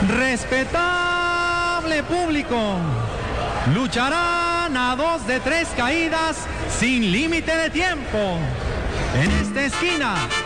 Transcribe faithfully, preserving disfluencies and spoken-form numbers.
Respetable público, lucharán a dos de tres caídas sin límite de tiempo. En esta esquina